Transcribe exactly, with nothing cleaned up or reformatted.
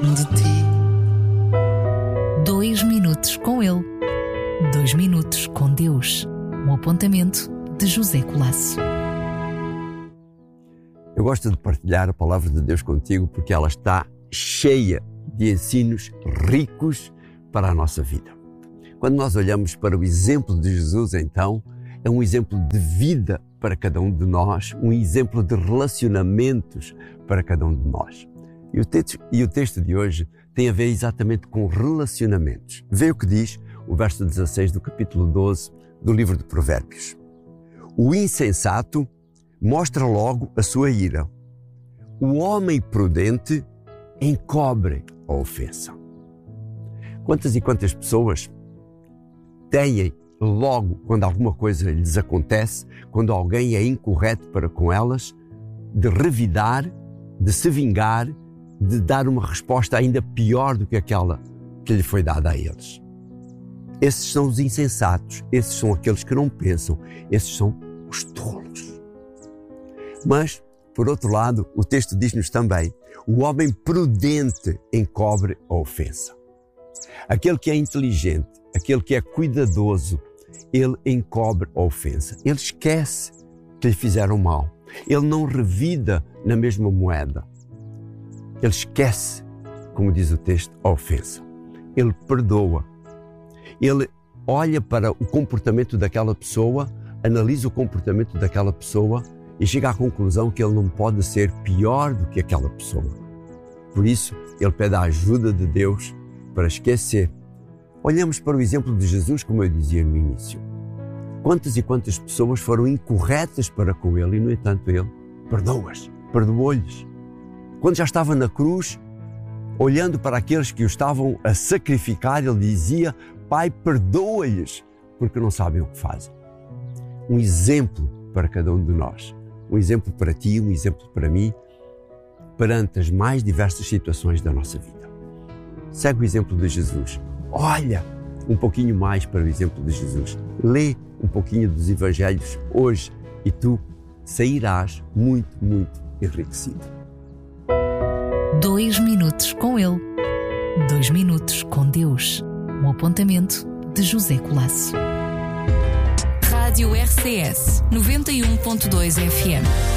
de ti. Dois minutos com ele. Dois minutos com Deus. Um apontamento de José Colasso. Eu gosto de partilhar a palavra de Deus contigo porque ela está cheia de ensinos ricos para a nossa vida. Quando nós olhamos para o exemplo de Jesus, então, é um exemplo de vida para cada um de nós, um exemplo de relacionamentos para cada um de nós. E o texto, e o texto de hoje tem a ver exatamente com relacionamentos. Vê o que diz o verso dezasseis do capítulo doze do livro de Provérbios. O insensato mostra logo a sua ira. O homem prudente encobre a ofensa. Quantas e quantas pessoas têm logo, quando alguma coisa lhes acontece, quando alguém é incorreto para com elas, de revidar, de se vingar, de dar uma resposta ainda pior do que aquela que lhe foi dada a eles. Esses são os insensatos, esses são aqueles que não pensam, esses são os tolos. Mas, por outro lado, o texto diz-nos também, o homem prudente encobre a ofensa. Aquele que é inteligente, aquele que é cuidadoso, ele encobre a ofensa. Ele esquece que lhe fizeram mal. Ele não revida na mesma moeda. Ele esquece, como diz o texto, a ofensa. Ele perdoa. Ele olha para o comportamento daquela pessoa, analisa o comportamento daquela pessoa e chega à conclusão que ele não pode ser pior do que aquela pessoa. Por isso, ele pede a ajuda de Deus para esquecer. Olhamos para o exemplo de Jesus, como eu dizia no início. Quantas e quantas pessoas foram incorretas para com ele e, no entanto, ele perdoa-as, perdoou-lhes. Quando já estava na cruz, olhando para aqueles que o estavam a sacrificar, ele dizia, Pai, perdoa-lhes, porque não sabem o que fazem. Um exemplo para cada um de nós. Um exemplo para ti, um exemplo para mim, perante as mais diversas situações da nossa vida. Segue o exemplo de Jesus. Olha um pouquinho mais para o exemplo de Jesus. Lê um pouquinho dos evangelhos hoje e tu sairás muito, muito enriquecido. Dois minutos com ele. Dois minutos com Deus. Um apontamento de José Colasso. Rádio R C S noventa e um ponto dois F M.